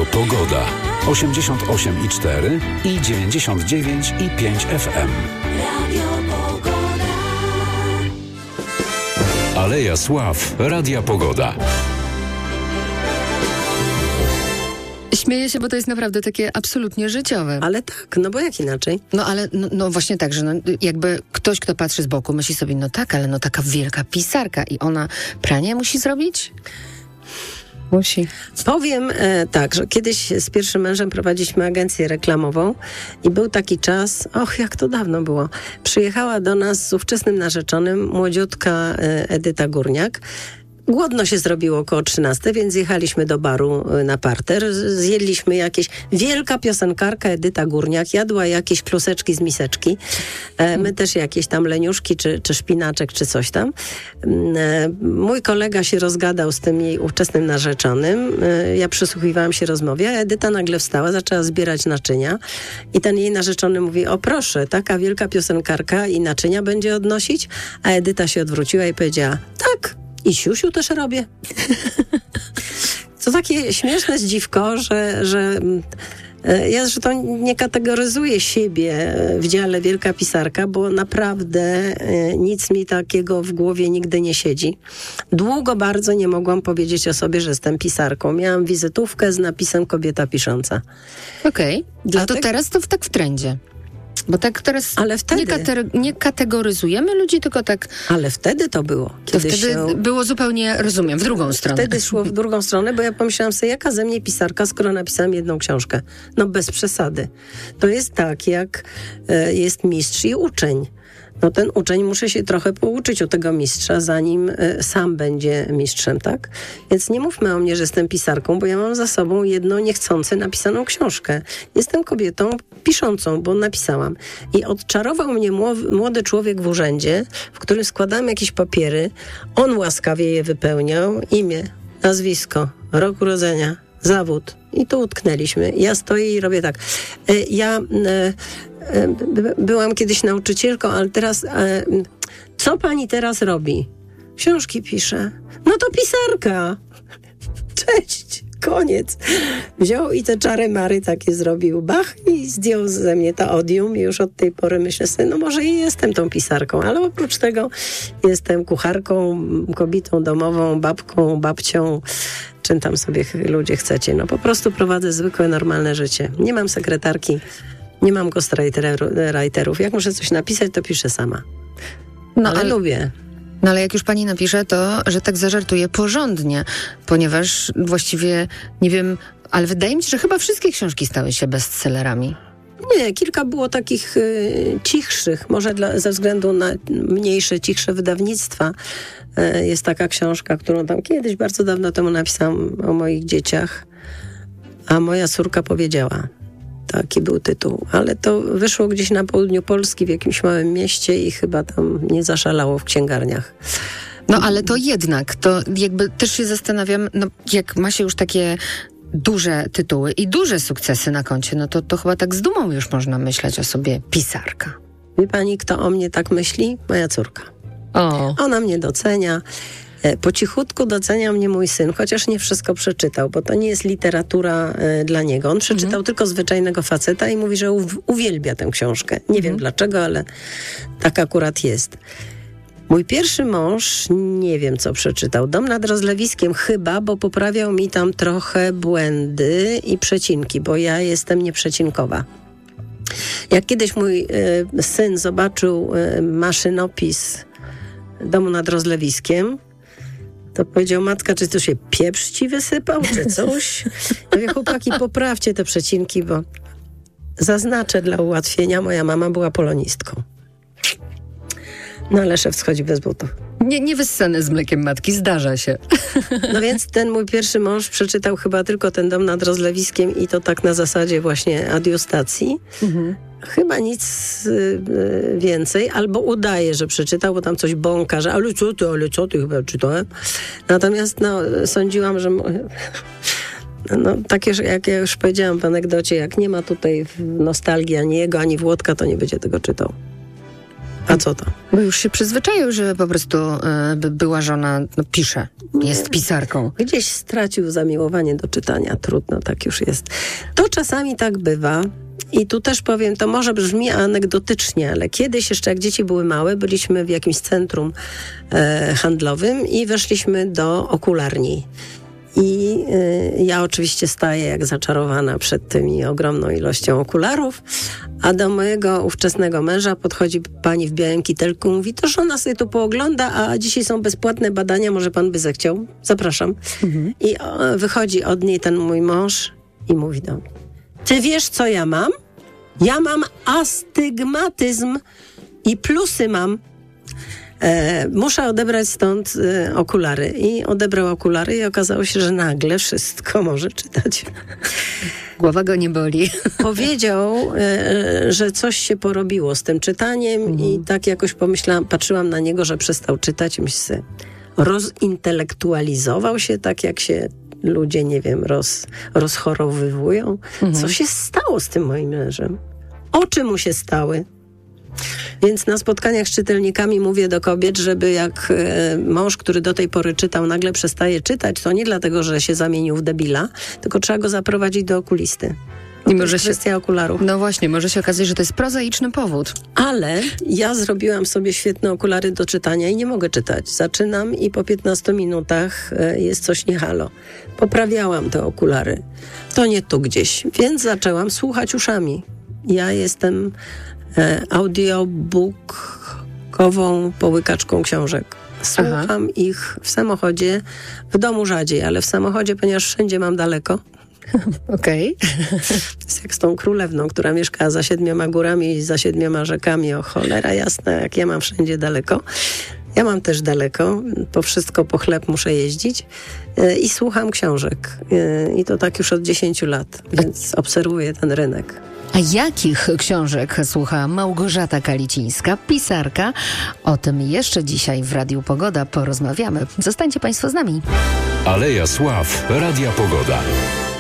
Radio Pogoda. 88,4 i 99,5 FM. Radio Pogoda. Aleja Sław. Radia Pogoda. Śmieję się, bo to jest naprawdę takie absolutnie życiowe. Ale tak, no bo jak inaczej? No ale no właśnie tak, że jakby ktoś, kto patrzy z boku, myśli sobie, no tak, ale no taka wielka pisarka i ona pranie musi zrobić? Musi. Powiem tak, że kiedyś z pierwszym mężem prowadziliśmy agencję reklamową i był taki czas, jak to dawno było, przyjechała do nas z ówczesnym narzeczonym młodziutka Edyta Górniak. Głodno się zrobiło około 13, więc jechaliśmy do baru na parter. Zjedliśmy jakieś... Wielka piosenkarka Edyta Górniak jadła jakieś kluseczki z miseczki. My też jakieś tam leniuszki, czy szpinaczek, czy coś tam. Mój kolega się rozgadał z tym jej ówczesnym narzeczonym. Ja przysłuchiwałam się rozmowie, a Edyta nagle wstała, zaczęła zbierać naczynia i ten jej narzeczony mówi, o proszę, taka wielka piosenkarka i naczynia będzie odnosić? A Edyta się odwróciła i powiedziała, tak, i siusiu też robię. To takie śmieszne zdziwko, że ja zresztą nie kategoryzuję siebie w dziale wielka pisarka, bo naprawdę nic mi takiego w głowie nigdy nie siedzi. Długo bardzo nie mogłam powiedzieć o sobie, że jestem pisarką. Miałam wizytówkę z napisem kobieta pisząca. Okej. A to teraz to tak w trendzie. Bo tak teraz ale wtedy, nie kategoryzujemy ludzi, tylko tak... Ale wtedy to było. Wtedy było zupełnie, rozumiem, w drugą stronę. Wtedy szło w drugą stronę, bo ja pomyślałam sobie, jaka ze mnie pisarka, skoro napisałam jedną książkę. No bez przesady. To jest tak, jak jest mistrz i uczeń. No ten uczeń musi się trochę pouczyć u tego mistrza, zanim sam będzie mistrzem, tak? Więc nie mówmy o mnie, że jestem pisarką, bo ja mam za sobą jedną niechcący napisaną książkę. Jestem kobietą piszącą, bo napisałam. I odczarował mnie młody człowiek w urzędzie, w którym składałem jakieś papiery. On łaskawie je wypełniał. Imię, nazwisko, rok urodzenia, zawód. I tu utknęliśmy. Ja stoję i robię tak. Byłam kiedyś nauczycielką, ale teraz... co pani teraz robi? Książki pisze. No to pisarka. Cześć. Koniec. Wziął i te czary-mary takie zrobił. Bach i zdjął ze mnie to odium. I już od tej pory myślę sobie, no może i jestem tą pisarką, ale oprócz tego jestem kucharką, kobietą domową, babką, babcią, czym tam sobie ludzie chcecie. No po prostu prowadzę zwykłe, normalne życie. Nie mam sekretarki, nie mam ghostwriterów. Jak muszę coś napisać, to piszę sama. No, ale lubię. No ale jak już pani napisze, to, że tak zażartuję porządnie, ponieważ właściwie, nie wiem, ale wydaje mi się, że chyba wszystkie książki stały się bestsellerami. Nie, kilka było takich cichszych, może ze względu na mniejsze, cichsze wydawnictwa. Jest taka książka, którą tam kiedyś, bardzo dawno temu napisałam o moich dzieciach, a moja córka powiedziała. Taki był tytuł, ale to wyszło gdzieś na południu Polski, w jakimś małym mieście i chyba tam nie zaszalało w księgarniach. No ale to jednak, to jakby też się zastanawiam, no jak ma się już takie duże tytuły i duże sukcesy na koncie, no to chyba tak z dumą już można myśleć o sobie pisarka. Wie pani, kto o mnie tak myśli? Moja córka. O. Ona mnie docenia. Po cichutku docenia mnie mój syn, chociaż nie wszystko przeczytał, bo to nie jest literatura dla niego. On przeczytał tylko Zwyczajnego faceta i mówi, że uwielbia tę książkę. Nie wiem dlaczego, ale tak akurat jest. Mój pierwszy mąż, nie wiem co przeczytał. Dom nad Rozlewiskiem chyba, bo poprawiał mi tam trochę błędy i przecinki, bo ja jestem nieprzecinkowa. Jak kiedyś mój syn zobaczył maszynopis Domu nad Rozlewiskiem, to powiedział, matka, czy to się pieprz ci wysypał, czy coś? Ja mówię, chłopaki, poprawcie te przecinki, bo zaznaczę dla ułatwienia, moja mama była polonistką. No ale szef schodzi bez butów. Nie wyssane z mlekiem matki, zdarza się. No więc ten mój pierwszy mąż przeczytał chyba tylko ten Dom nad Rozlewiskiem i to tak na zasadzie właśnie adiustacji. Chyba nic więcej, albo udaje, że przeczytał, bo tam coś bąka, że ale co ty chyba czytałem. Natomiast sądziłam, że takie, jak ja już powiedziałam w anegdocie, jak nie ma tutaj nostalgii ani jego, ani Włodka, to nie będzie tego czytał. A co to? Bo już się przyzwyczaił, że po prostu była żona, pisze, jest pisarką. Gdzieś stracił zamiłowanie do czytania. Trudno, tak już jest. To czasami tak bywa. I tu też powiem, to może brzmi anegdotycznie, ale kiedyś jeszcze jak dzieci były małe, byliśmy w jakimś centrum handlowym i weszliśmy do okularni. I ja oczywiście staję jak zaczarowana przed tymi ogromną ilością okularów, a do mojego ówczesnego męża podchodzi pani w białym kitelku i mówi, to żona sobie tu poogląda, a dzisiaj są bezpłatne badania, może pan by zechciał? Zapraszam. I wychodzi od niej ten mój mąż i mówi do mnie, ty wiesz co ja mam? Ja mam astygmatyzm i plusy mam. Muszę odebrać stąd okulary. I odebrał okulary i okazało się, że nagle wszystko może czytać. Głowa go nie boli. Powiedział, że coś się porobiło z tym czytaniem i tak jakoś patrzyłam na niego, że przestał czytać i myślę, rozintelektualizował się tak jak się ludzie, nie wiem, rozchorowywują. Co się stało z tym moim mężem? Oczy mu się stały. Więc na spotkaniach z czytelnikami mówię do kobiet, żeby jak mąż, który do tej pory czytał, nagle przestaje czytać, to nie dlatego, że się zamienił w debila, tylko trzeba go zaprowadzić do okulisty. I może się kwestia okularów. No właśnie, może się okazać, że to jest prozaiczny powód. Ale ja zrobiłam sobie świetne okulary do czytania i nie mogę czytać. Zaczynam i po 15 minutach jest coś nie halo. Poprawiałam te okulary. To nie tu gdzieś. Więc zaczęłam słuchać uszami. Ja jestem audiobookową połykaczką książek. Słucham ich w samochodzie, w domu rzadziej, ale w samochodzie, ponieważ wszędzie mam daleko. Okej. Jest jak z tą królewną, która mieszka za 7 górami i za 7 rzekami. O cholera jasna, jak ja mam wszędzie daleko. Ja mam też daleko, po wszystko, po chleb muszę jeździć i słucham książek. I to tak już od 10 lat, więc obserwuję ten rynek. A jakich książek słucha Małgorzata Kalicińska, pisarka? O tym jeszcze dzisiaj w Radiu Pogoda porozmawiamy. Zostańcie Państwo z nami. Aleja Sław Radia Pogoda.